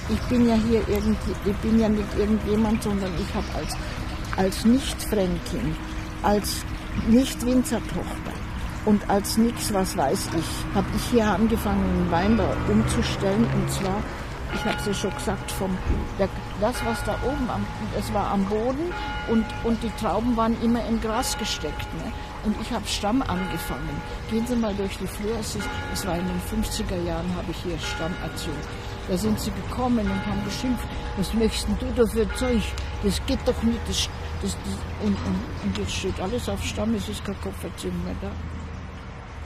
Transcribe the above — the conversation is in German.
ich bin ja hier ich bin ja nicht irgendjemand, sondern ich habe als Nicht-Fränkin, als Nicht-Winzertochter und als nix, was weiß ich, habe ich hier angefangen, einen Weinbau umzustellen. Und zwar, ich habe es ja schon gesagt, das, was da oben, es war am Boden und die Trauben waren immer im Gras gesteckt. Ne? Und ich habe Stamm angefangen. Gehen Sie mal durch die Flur, es war in den 50er Jahren, habe ich hier Stamm erzählt. Da sind sie gekommen und haben geschimpft, was möchtest du da für Zeug? Das geht doch nicht. Und jetzt steht alles auf Stamm, es ist kein Kopfverziehen mehr da.